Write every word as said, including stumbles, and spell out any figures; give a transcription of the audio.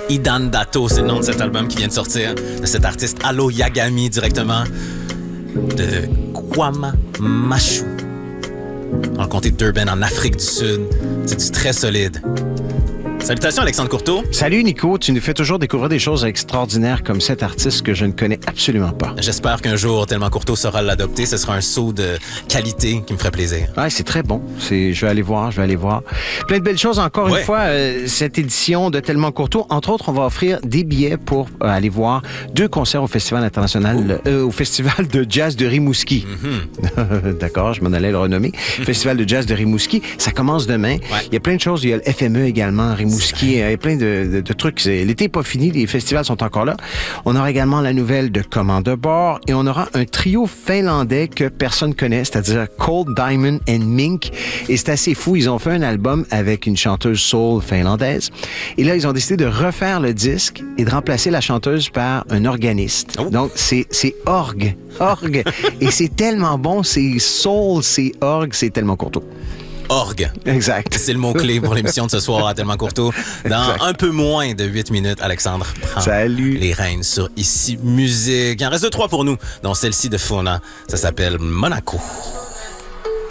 Idan Dato, c'est le nom de cet album qui vient de sortir, de cet artiste Allo Yagami directement de Kwamamashu, dans le comté de Durban, en Afrique du Sud. C'est du très solide. Salutations, Alexandre Courteau. Salut, Nico. Tu nous fais toujours découvrir des choses extraordinaires comme cet artiste que je ne connais absolument pas. J'espère qu'un jour, Tellement Courteau saura l'adopter. Ce sera un saut de qualité qui me ferait plaisir. Ouais, c'est très bon. C'est... Je vais aller voir, je vais aller voir. Plein de belles choses encore ouais. une fois. Euh, cette édition de Tellement Courteau. Entre autres, on va offrir des billets pour euh, aller voir deux concerts au Festival international, euh, au Festival de jazz de Rimouski. Mm-hmm. D'accord, je m'en allais le renommer. Mm-hmm. Festival de jazz de Rimouski. Ça commence demain. Ouais. Il y a plein de choses. Il y a le F M E également, Rimouski. Il y a plein de, de, de trucs. L'été n'est pas fini, les festivals sont encore là. On aura également la nouvelle de Commande de bord et on aura un trio finlandais que personne connaît, c'est-à-dire Cold Diamond and Mink. Et c'est assez fou, ils ont fait un album avec une chanteuse soul finlandaise. Et là, ils ont décidé de refaire le disque et de remplacer la chanteuse par un organiste. Oh. Donc, c'est, c'est orgue. Orgue. Et c'est tellement bon, c'est soul, c'est orgue, c'est Tellement Courteau. Orgue. Exact. C'est le mot-clé pour l'émission de ce soir à Tellement Courteau. Dans exact. Un peu moins de huit minutes, Alexandre prend Salut. les rênes sur Ici Musique. Il en reste deux, trois pour nous, dont celle-ci de Fauna. Ça s'appelle Monaco.